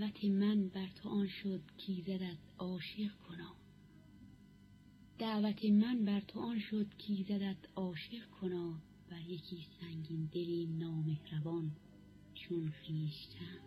دعوت من بر تو آن شد کایزدت عاشق کناد. دعوت من بر تو آن شد کایزدت عاشق کناد. بر یکی سنگین دلی نامهربان چون خویشتن.